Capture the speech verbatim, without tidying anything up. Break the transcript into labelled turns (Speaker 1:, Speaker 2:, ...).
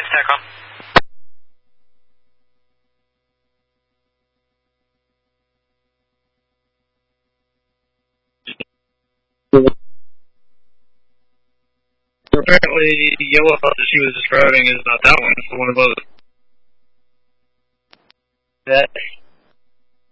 Speaker 1: TACOM.
Speaker 2: Apparently, the yellow house that she was describing is not that one, it's the one above it.
Speaker 1: That